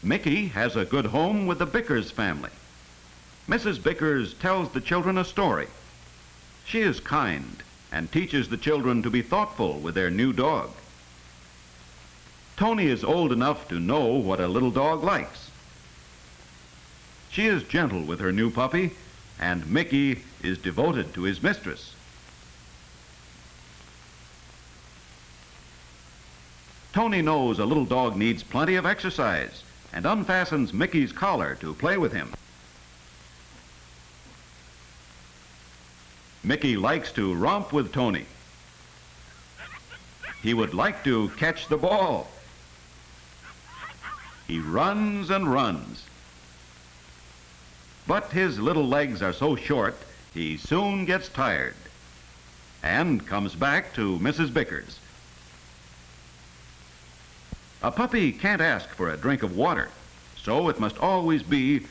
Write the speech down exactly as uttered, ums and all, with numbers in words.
Mickey has a good home with the Bickers family. Missus Bickers tells the children a story. She is kind and teaches the children to be thoughtful with their new dog. Tony is old enough to know what a little dog likes. She is gentle with her new puppy, and Mickey is devoted to his mistress. Tony knows a little dog needs plenty of exercise and unfastens Mickey's collar to play with him. Mickey likes to romp with Tony. He would like to catch the ball. He runs and runs. But his little legs are so short, he soon gets tired and comes back to Missus Bickers. A puppy can't ask for a drink of water, so it must always be